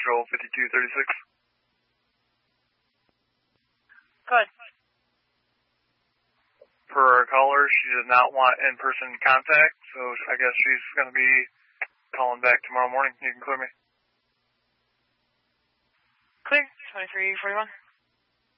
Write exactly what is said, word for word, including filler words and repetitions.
Control fifty-two thirty-six. Good. Per our caller, she did not want in-person contact, so I guess she's going to be calling back tomorrow morning. You can clear me. Clear. twenty-three forty-one.